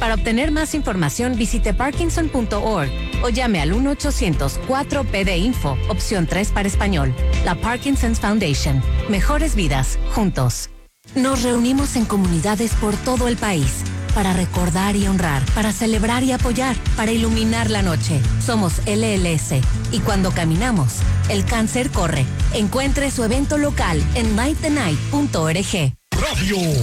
Para obtener más información, visite parkinson.org o llame al 1-800-4PD-INFO, opción 3 para español. La Parkinson's Foundation. Mejores vidas, juntos. Nos reunimos en comunidades por todo el país para recordar y honrar, para celebrar y apoyar, para iluminar la noche. Somos LLS y cuando caminamos, el cáncer corre. Encuentre su evento local en lightthenight.org. Radio